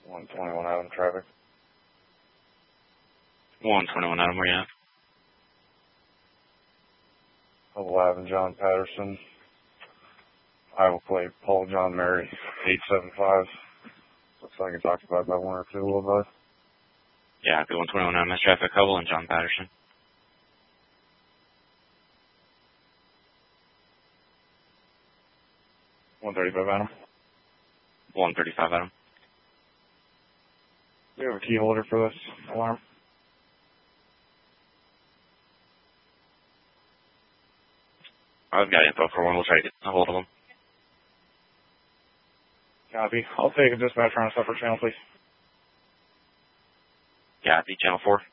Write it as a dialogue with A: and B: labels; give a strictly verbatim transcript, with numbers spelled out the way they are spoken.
A: one twenty-one Adam traffic.
B: one twenty-one Adam, where you at?
A: eleven John Patterson. Iowa plate, Paul John Mary, eight seven five. Looks like it's occupied by one or two, a little bit.
B: Yeah, good one twenty-one Adam, mass traffic, Hubble and John Patterson.
A: one thirty-five Adam.
B: one thirty-five Adam.
A: Do you have a key holder for this alarm?
B: I've got info for one, we'll try to get a hold of them.
A: Copy. I'll take a dispatcher on a separate channel, please.
B: Copy, channel four.